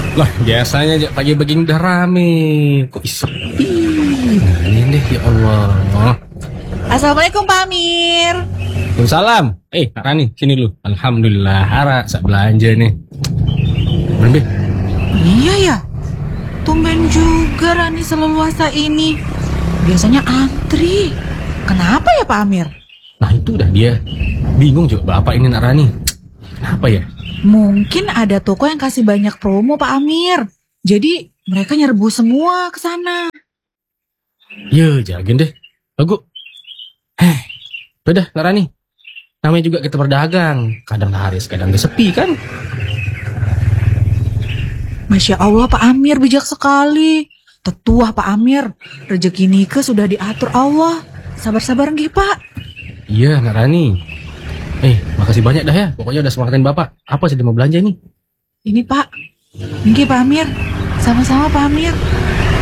Lah, biasanya pagi begini udah rame. Kok sepi? Nah, ini deh, ya Allah. Assalamualaikum Pak Amir. Waalaikumsalam. Kak Rani, sini dulu. Alhamdulillah, Hara, sak belanja nih. Berbe. Iya ya, tumben juga Rani seleluasa ini. Biasanya antri. Kenapa ya Pak Amir? Nah, itu udah dia. Bingung juga bapak ini nak Rani. Kenapa ya? Mungkin ada toko yang kasih banyak promo Pak Amir. Jadi mereka nyerbu semua ke sana. Ya, jagain deh. Bagus. Udah, nak Rani. Namanya juga kita berdagang. Kadang laris, kadang sepi kan? Masya Allah Pak Amir bijak sekali. Tetuah Pak Amir. Rezeki Nike sudah diatur Allah. Sabar-sabar nggih Pak. Iya, nak Rani. Makasih banyak dah ya. Pokoknya udah semangatin bapak. Apa sih dia mau belanja ini? Ini Pak. Nggih Pak Amir. Sama-sama Pak Amir.